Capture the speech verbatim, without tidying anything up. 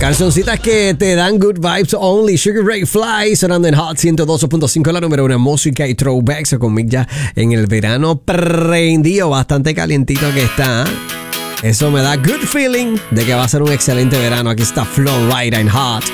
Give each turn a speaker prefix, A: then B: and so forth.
A: Cancioncitas que te dan good vibes only. Sugar Ray Fly sonando en Hot ciento doce punto cinco, la número una música y throwbacks con Mick ya en el verano prendido, bastante calientito que está. Eso me da good feeling de que va a ser un excelente verano. Aquí está Flo Rida en Hot.